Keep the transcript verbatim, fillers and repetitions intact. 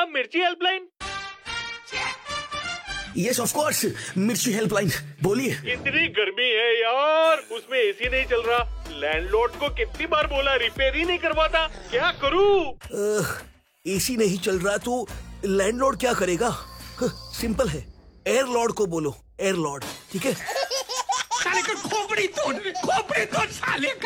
हाँ, मिर्ची helpline. Yes of course, मिर्ची हेल्पलाइन, बोलिए। इतनी गर्मी है यार, उसमें एसी नहीं चल रहा। लैंडलॉर्ड को कितनी बार बोला, रिपेयर ही नहीं करवाता, क्या करूं? एसी नहीं चल रहा तो लैंडलॉर्ड क्या करेगा? सिंपल है, एयर लॉर्ड को बोलो, एयर लॉर्ड, ठीक है? साले का खोपड़ी तोड़, खोपड़ी तोड़ साले का।